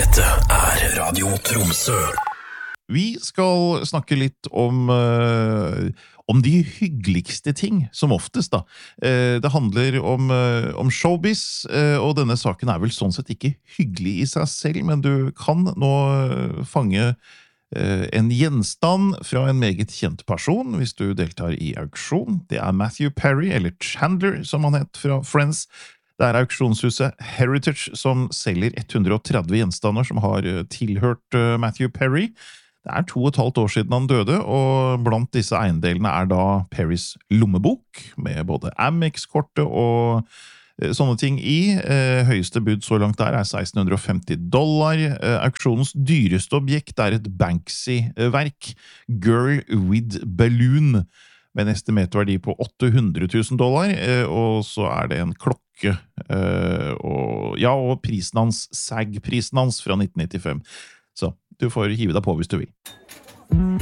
Dette Radio Tromsø. Vi skal snakke litt om de hyggeligste ting, som oftest da. Det handler om showbiz, og denne saken vel sånn sett ikke hyggelig i seg selv, men du kan nå fange en gjenstand fra en meget kjent person hvis du deltar i auksjon. Det Matthew Perry, eller Chandler som han het fra Friends. Det auksjonshuset Heritage som selger 130 gjenstander som har tilhørt Matthew Perry. Det 2,5 år siden han døde, og blant disse eiendelene da Perrys lommebok, med både Amex-kortet og sånne ting i. Høyeste bud så langt der $1,650. Auksjonens dyreste objekt et Banksy-verk, Girl with Balloon, med en estimert verdi på $800,000, og så det en klokke, og prisen hans, SAG-prisen hans fra 1995. Så du får hive deg på hvis du vil.